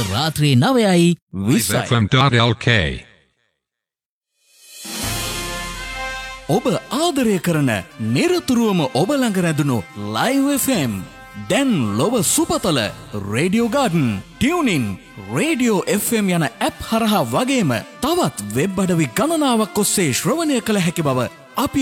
රාත්‍රී 9:20යි. FM.lk. ඔබ ආදරය කරන නිරතුරුවම ඔබ ළඟ රැඳුණු Live FM දැන් ලොව සුපතල radio garden tuning radio FM යන ඇප් හරහා වගේම තවත් වෙබ් අඩවි ගණනාවක් ඔස්සේ ශ්‍රවණය කළ හැකි බව